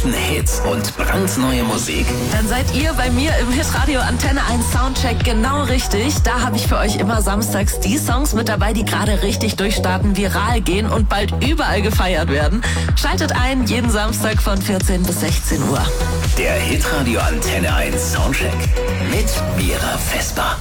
neuesten Hits und brandneue Musik? Dann seid ihr bei mir im Hitradio Antenne 1 Soundcheck genau richtig. Da habe ich für euch immer samstags die Songs mit dabei, die gerade richtig durchstarten, viral gehen und bald überall gefeiert werden. Schaltet ein, jeden Samstag von 14 bis 16 Uhr. Der Hitradio Antenne 1 Soundcheck mit Mira Vesper.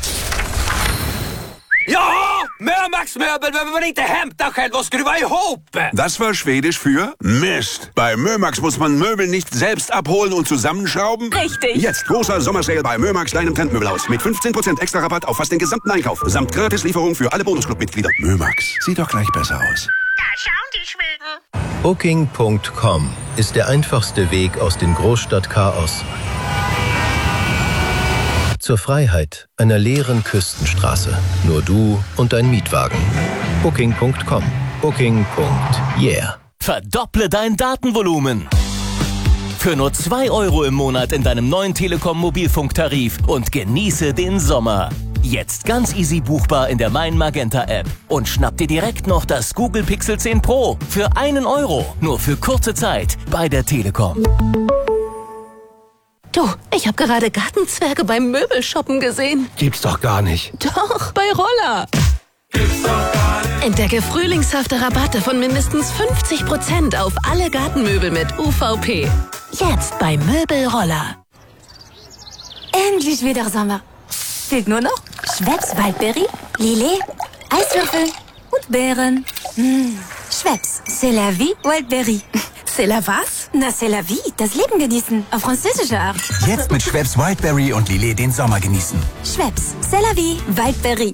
Ja, Mömax Möbel behöver man inte hämta själv och skruva ihop. Das war Schwedisch für Mist. Bei Mömax muss man Möbel nicht selbst abholen und zusammenschrauben. Richtig. Jetzt großer Sommersale bei Mömax, deinem Trendmöbelhaus. Mit 15% extra Rabatt auf fast den gesamten Einkauf. Samt Gratislieferung für alle Bonusclub-Mitglieder. Mömax, sieht doch gleich besser aus. Da schauen die Schweden. Booking.com ist der einfachste Weg aus dem Großstadtchaos zur Freiheit einer leeren Küstenstraße. Nur du und dein Mietwagen. Booking.com. Booking.yeah. Verdopple dein Datenvolumen. Für nur 2 € im Monat in deinem neuen Telekom-Mobilfunktarif und genieße den Sommer. Jetzt ganz easy buchbar in der Mein Magenta App. Und schnapp dir direkt noch das Google Pixel 10 Pro für 1 €. Nur für kurze Zeit bei der Telekom. Du, ich habe gerade Gartenzwerge beim Möbelshoppen gesehen. Gibt's doch gar nicht. Doch, bei Roller. Entdecke frühlingshafte Rabatte von mindestens 50% auf alle Gartenmöbel mit UVP. Jetzt bei Möbelroller. Endlich wieder Sommer. Fehlt nur noch Schweppes Waldberry, Lillet, Eiswürfel und Beeren. Schweppes, c'est la vie, Waldberry. C'est la was? Na, c'est la vie, das Leben genießen, auf französische Art. Jetzt mit Schweppes Wildberry und Lillet den Sommer genießen. Schweppes, c'est la vie, Waldberry.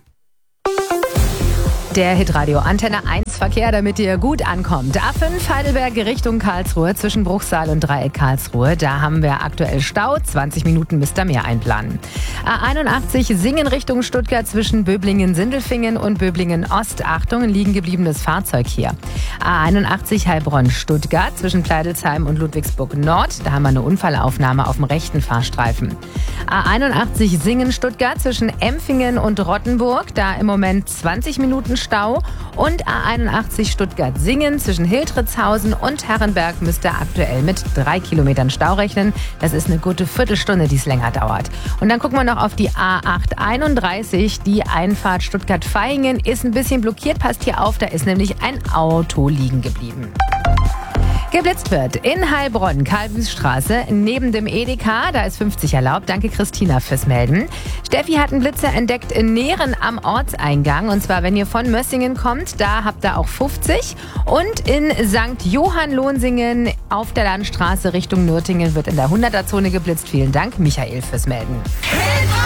Der Hitradio Antenne 1 Verkehr, damit ihr gut ankommt. A5 Heidelberg Richtung Karlsruhe zwischen Bruchsal und Dreieck Karlsruhe. Da haben wir aktuell Stau. 20 Minuten müsst ihr mehr einplanen. A81 Singen Richtung Stuttgart zwischen Böblingen-Sindelfingen und Böblingen-Ost. Achtung, ein liegen gebliebenes Fahrzeug hier. A81 Heilbronn-Stuttgart zwischen Pleidelsheim und Ludwigsburg-Nord. Da haben wir eine Unfallaufnahme auf dem rechten Fahrstreifen. A81 Singen-Stuttgart zwischen Empfingen und Rottenburg. Da im Moment 20 Minuten Stau. Und A81 Stuttgart-Singen zwischen Hiltritzhausen und Herrenberg müsst ihr aktuell mit 3 Kilometern Stau rechnen. Das ist eine gute Viertelstunde, die es länger dauert. Und dann gucken wir noch auf die A831. Die Einfahrt Stuttgart-Vaihingen ist ein bisschen blockiert. Passt hier auf, da ist nämlich ein Auto liegen geblieben. Geblitzt wird in Heilbronn, Karl-Wüst-Straße, neben dem Edeka. Da ist 50 erlaubt. Danke, Christina, fürs Melden. Steffi hat einen Blitzer entdeckt in Nehren am Ortseingang. Und zwar, wenn ihr von Mössingen kommt, da habt ihr auch 50. Und in St. Johann-Lohnsingen auf der Landstraße Richtung Nürtingen wird in der 100er-Zone geblitzt. Vielen Dank, Michael, fürs Melden.